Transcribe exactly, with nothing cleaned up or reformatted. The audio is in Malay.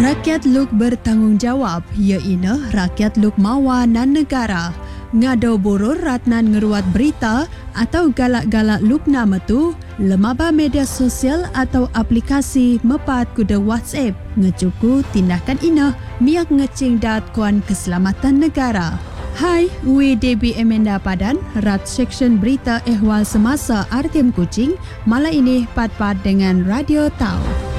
Rakyat luk bertanggungjawab, iaitu rakyat luk mawa nan negara. Ngado boror ratnan ngeruat berita atau galak-galak luk nama tu, lemaba media sosial atau aplikasi mepat kuda WhatsApp ngecuku tindakan ina miak ngecing dat kuan keselamatan negara. Hai, Wi Debbie Emenda Padan, Rat Seksyen Berita Ehwal Semasa R T M Kuching, malam ini pat-pat dengan Radio Tau.